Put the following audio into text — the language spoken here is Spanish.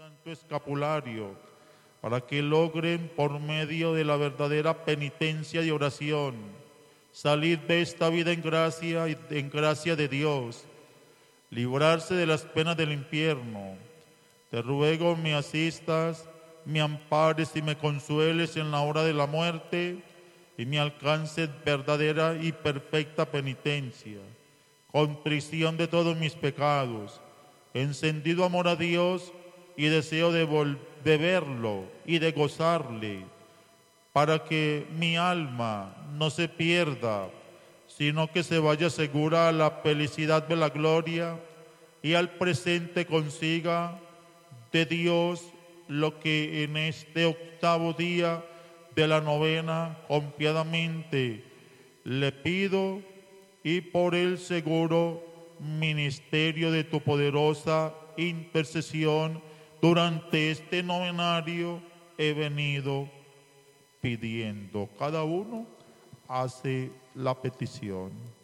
santo escapulario, para que logren por medio de la verdadera penitencia y oración salir de esta vida en gracia de Dios, librarse de las penas del infierno. Te ruego me asistas, me ampares y me consueles en la hora de la muerte, y me alcance verdadera y perfecta penitencia, contrición de todos mis pecados, encendido amor a Dios y deseo de verlo y de gozarle, para que mi alma no se pierda, sino que se vaya segura a la felicidad de la gloria y al presente consiga de Dios lo que en este octavo día de la novena confiadamente le pido, y por el seguro ministerio de tu poderosa intercesión durante este novenario he venido pidiendo. Cada uno hace la petición.